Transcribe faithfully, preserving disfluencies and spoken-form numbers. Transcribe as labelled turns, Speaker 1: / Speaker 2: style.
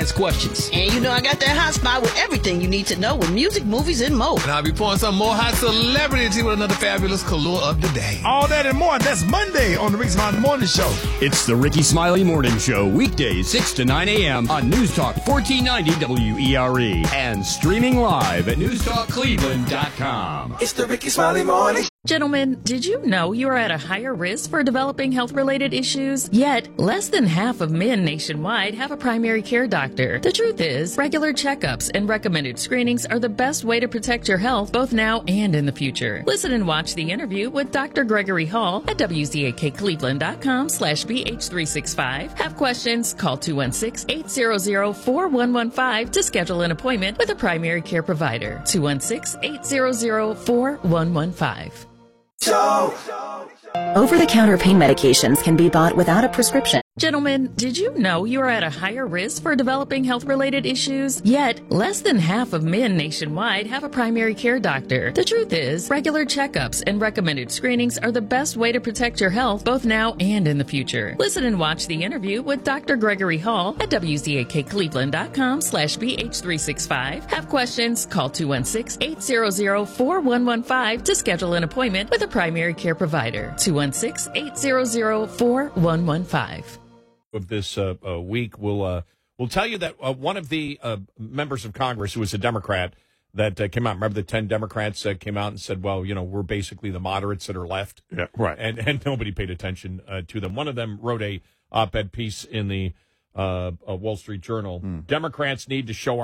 Speaker 1: questions. And you know I got that hot spot with everything you need to know with music, movies, and more.
Speaker 2: And I'll be pouring some more hot celebrity with another fabulous color of the day.
Speaker 3: All that and more. That's Monday on the Ricky Smiley Morning Show.
Speaker 4: It's the Ricky Smiley Morning Show, weekdays six to nine a.m. on News Talk fourteen ninety W E R E and streaming live at news talk cleveland dot com.
Speaker 5: It's the Ricky Smiley Morning.
Speaker 6: Gentlemen, did you know you are at a higher risk for developing health-related issues? Yet, less than half of men nationwide have a primary care doctor. The truth is, regular checkups and recommended screenings are the best way to protect your health both now and in the future. Listen and watch the interview with Doctor Gregory Hall at W Z A K Cleveland dot com slash B H three sixty-five. Have questions? Call two one six, eight hundred, four one one five to schedule an appointment with a primary care provider. two one six, eight hundred, four one one five.
Speaker 7: Over-the-counter pain medications can be bought without a prescription.
Speaker 6: Gentlemen, did you know you are at a higher risk for developing health-related issues? Yet, less than half of men nationwide have a primary care doctor. The truth is, regular checkups and recommended screenings are the best way to protect your health both now and in the future. Listen and watch the interview with Doctor Gregory Hall at W Z A K Cleveland dot com slash B H three sixty-five. Have questions? Call two one six, eight hundred, four one one five to schedule an appointment with a primary care provider. two one six, eight hundred, four one one five.
Speaker 8: Of this uh, uh, week, we'll uh, we'll tell you that uh, one of the uh, members of Congress, who was a Democrat, that uh, came out. Remember, the ten Democrats uh, came out and said, "Well, you know, we're basically the moderates that are left."
Speaker 3: Yeah, right.
Speaker 8: And and nobody paid attention uh, to them. One of them wrote a op-ed piece in the uh, uh, Wall Street Journal. Mm. Democrats need to show